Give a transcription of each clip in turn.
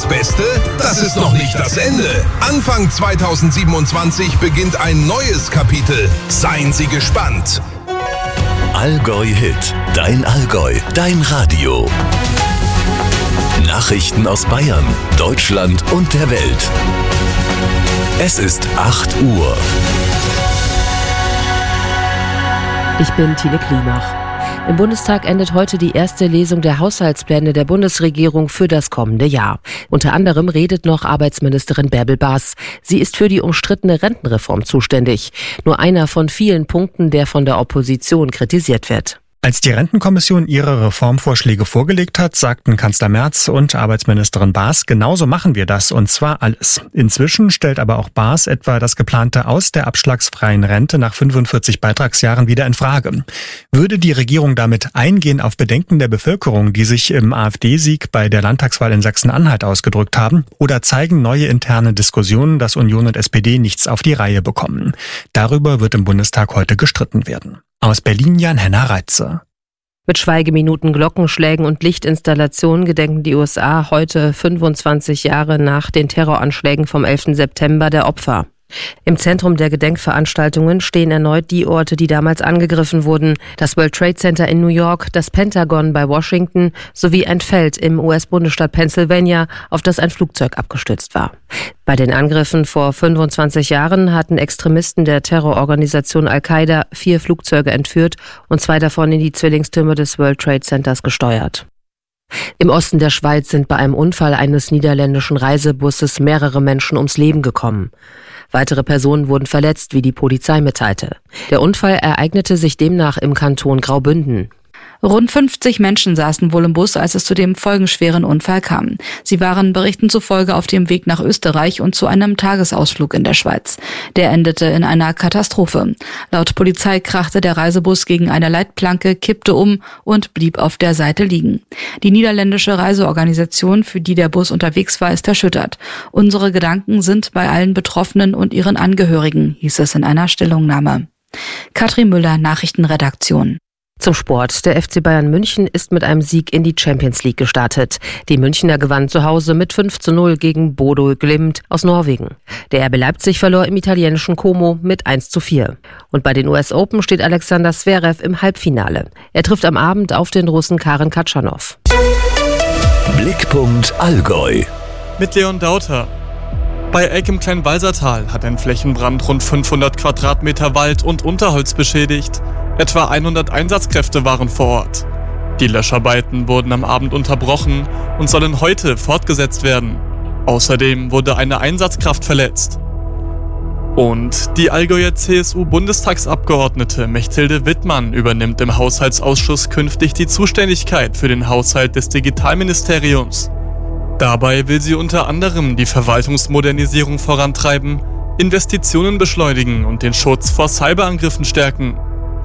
das Beste? Das ist noch nicht das Ende. Anfang 2027 beginnt ein neues Kapitel. Seien Sie gespannt. Allgäu Hit, dein Allgäu, dein Radio. Nachrichten aus Bayern, Deutschland und der Welt. Es ist 8 Uhr. Ich bin Tine Klimach. Im Bundestag endet heute die erste Lesung der Haushaltspläne der Bundesregierung für das kommende Jahr. Unter anderem redet noch Arbeitsministerin Bärbel Baas. Sie ist für die umstrittene Rentenreform zuständig. Nur einer von vielen Punkten, der von der Opposition kritisiert wird. Als die Rentenkommission ihre Reformvorschläge vorgelegt hat, sagten Kanzler Merz und Arbeitsministerin Baas, genauso machen wir das, und zwar alles. Inzwischen stellt aber auch Baas etwa das geplante Aus der abschlagsfreien Rente nach 45 Beitragsjahren wieder in Frage. Würde die Regierung damit eingehen auf Bedenken der Bevölkerung, die sich im AfD-Sieg bei der Landtagswahl in Sachsen-Anhalt ausgedrückt haben, oder zeigen neue interne Diskussionen, dass Union und SPD nichts auf die Reihe bekommen? Darüber wird im Bundestag heute gestritten werden. Aus Berlin Jan-Henna Reitze. Mit Schweigeminuten, Glockenschlägen und Lichtinstallationen gedenken die USA heute 25 Jahre nach den Terroranschlägen vom 11. September der Opfer. Im Zentrum der Gedenkveranstaltungen stehen erneut die Orte, die damals angegriffen wurden. Das World Trade Center in New York, das Pentagon bei Washington sowie ein Feld im US-Bundesstaat Pennsylvania, auf das ein Flugzeug abgestürzt war. Bei den Angriffen vor 25 Jahren hatten Extremisten der Terrororganisation Al-Qaida 4 Flugzeuge entführt und 2 davon in die Zwillingstürme des World Trade Centers gesteuert. Im Osten der Schweiz sind bei einem Unfall eines niederländischen Reisebusses mehrere Menschen ums Leben gekommen. Weitere Personen wurden verletzt, wie die Polizei mitteilte. Der Unfall ereignete sich demnach im Kanton Graubünden. Rund 50 Menschen saßen wohl im Bus, als es zu dem folgenschweren Unfall kam. Sie waren Berichten zufolge auf dem Weg nach Österreich und zu einem Tagesausflug in der Schweiz. Der endete in einer Katastrophe. Laut Polizei krachte der Reisebus gegen eine Leitplanke, kippte um und blieb auf der Seite liegen. Die niederländische Reiseorganisation, für die der Bus unterwegs war, ist erschüttert. Unsere Gedanken sind bei allen Betroffenen und ihren Angehörigen, hieß es in einer Stellungnahme. Katrin Müller, Nachrichtenredaktion. Zum Sport. Der FC Bayern München ist mit einem Sieg in die Champions League gestartet. Die Münchner gewannen zu Hause mit 5:0 gegen Bodø Glimt aus Norwegen. Der RB Leipzig verlor im italienischen Como mit 1:4. Und bei den US Open steht Alexander Zverev im Halbfinale. Er trifft am Abend auf den Russen Karen Khachanov. Blickpunkt Allgäu. Mit Leon Dauter. Bei Egg im Kleinwalsertal hat ein Flächenbrand rund 500 Quadratmeter Wald und Unterholz beschädigt. Etwa 100 Einsatzkräfte waren vor Ort. Die Löscharbeiten wurden am Abend unterbrochen und sollen heute fortgesetzt werden. Außerdem wurde eine Einsatzkraft verletzt. Und die Allgäuer CSU-Bundestagsabgeordnete Mechthilde Wittmann übernimmt im Haushaltsausschuss künftig die Zuständigkeit für den Haushalt des Digitalministeriums. Dabei will sie unter anderem die Verwaltungsmodernisierung vorantreiben, Investitionen beschleunigen und den Schutz vor Cyberangriffen stärken.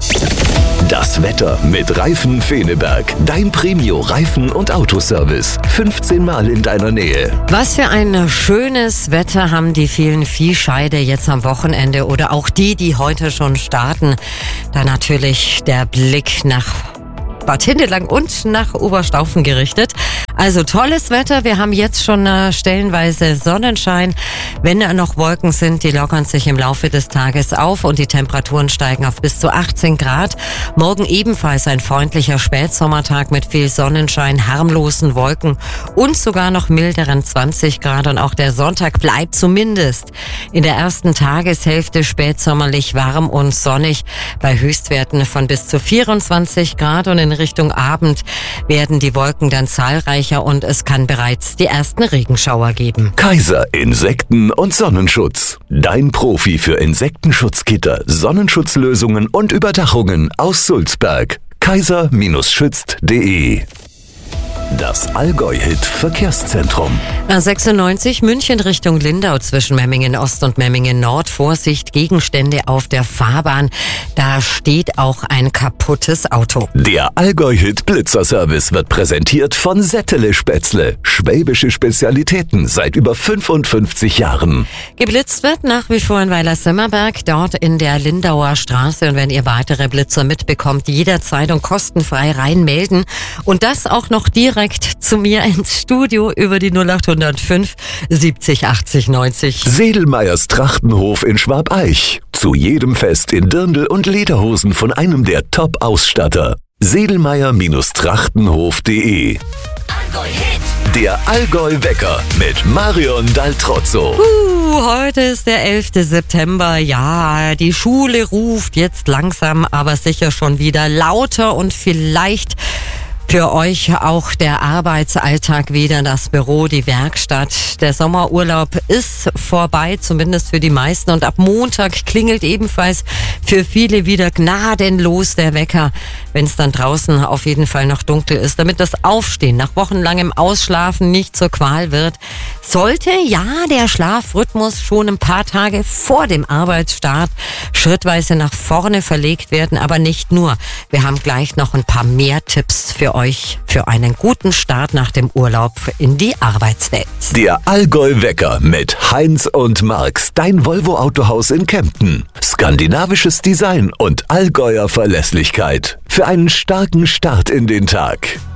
Das Wetter mit Reifen Feneberg. Dein Premio-Reifen- und Autoservice. 15 Mal in deiner Nähe. Was für ein schönes Wetter haben die vielen Viehscheide jetzt am Wochenende oder auch die heute schon starten. Da natürlich der Blick nach Bad Hindelang und nach Oberstaufen gerichtet. Also tolles Wetter. Wir haben jetzt schon stellenweise Sonnenschein. Wenn noch Wolken sind, die lockern sich im Laufe des Tages auf und die Temperaturen steigen auf bis zu 18 Grad. Morgen ebenfalls ein freundlicher Spätsommertag mit viel Sonnenschein, harmlosen Wolken und sogar noch milderen 20 Grad. Und auch der Sonntag bleibt zumindest in der ersten Tageshälfte spätsommerlich warm und sonnig bei Höchstwerten von bis zu 24 Grad. Und in Richtung Abend werden die Wolken dann zahlreicher und es kann bereits die ersten Regenschauer geben. Kaiser Insekten- und Sonnenschutz. Dein Profi für Insektenschutzgitter, Sonnenschutzlösungen und Überdachungen aus Sulzberg. kaiser-schützt.de. Das Allgäu-Hit-Verkehrszentrum. A96 München Richtung Lindau zwischen Memmingen Ost und Memmingen Nord. Vorsicht, Gegenstände auf der Fahrbahn. Da steht auch ein kaputtes Auto. Der Allgäu-Hit-Blitzerservice wird präsentiert von Settele Spätzle. Schwäbische Spezialitäten seit über 55 Jahren. Geblitzt wird nach wie vor in Weiler-Semmerberg, dort in der Lindauer Straße. Und wenn ihr weitere Blitzer mitbekommt, jederzeit und kostenfrei reinmelden. Und das auch noch direkt direkt zu mir ins Studio über die 0805 70 80 90. Sedelmeyers Trachtenhof in Schwabeich. Zu jedem Fest in Dirndl und Lederhosen von einem der Top-Ausstatter. Sedelmeyer-Trachtenhof.de. Der Allgäu-Wecker mit Marion Daltrozzo. Heute ist der 11. September. Ja, die Schule ruft jetzt langsam, aber sicher schon wieder lauter und vielleicht für euch auch der Arbeitsalltag wieder, das Büro, die Werkstatt. Der Sommerurlaub ist vorbei, zumindest für die meisten. Und ab Montag klingelt ebenfalls für viele wieder gnadenlos der Wecker, wenn es dann draußen auf jeden Fall noch dunkel ist. Damit das Aufstehen nach wochenlangem Ausschlafen nicht zur Qual wird, sollte ja der Schlafrhythmus schon ein paar Tage vor dem Arbeitsstart schrittweise nach vorne verlegt werden. Aber nicht nur. Wir haben gleich noch ein paar mehr Tipps für euch für einen guten Start nach dem Urlaub in die Arbeitswelt. Der Allgäu-Wecker mit Heinz und Marx, dein Volvo-Autohaus in Kempten. Skandinavisches Design und Allgäuer Verlässlichkeit. Für einen starken Start in den Tag.